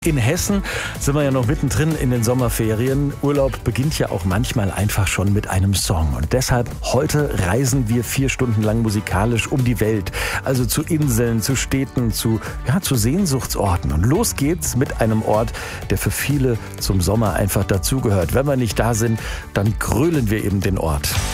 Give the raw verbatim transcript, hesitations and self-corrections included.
In Hessen sind wir ja noch mittendrin in den Sommerferien. Urlaub beginnt ja auch manchmal einfach schon mit einem Song. Und deshalb heute reisen wir vier Stunden lang musikalisch um die Welt. Also zu Inseln, zu Städten, zu, ja, zu Sehnsuchtsorten. Und los geht's mit einem Ort, der für viele zum Sommer einfach dazugehört. Wenn wir nicht da sind, dann grölen wir eben den Ort.